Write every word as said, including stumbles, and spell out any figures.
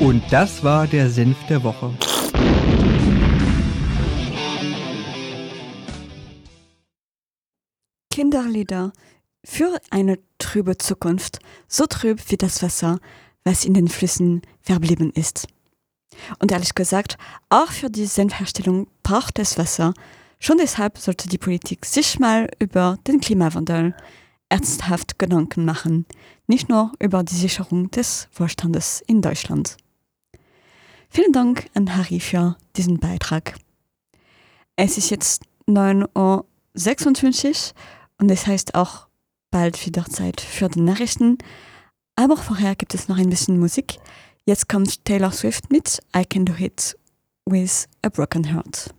Und das war der Senf der Woche. Kinderlieder für eine trübe Zukunft, so trüb wie das Wasser, was in den Flüssen verblieben ist. Und ehrlich gesagt, auch für die Senfherstellung braucht es Wasser. Schon deshalb sollte die Politik sich mal über den Klimawandel ernsthaft Gedanken machen, nicht nur über die Sicherung des Wohlstandes in Deutschland. Vielen Dank an Harry für diesen Beitrag. Es ist jetzt neun Uhr sechsundfünfzig und es heißt auch bald wieder Zeit für die Nachrichten. Aber vorher gibt es noch ein bisschen Musik. Jetzt kommt Taylor Swift mit I Can Do It With a Broken Heart.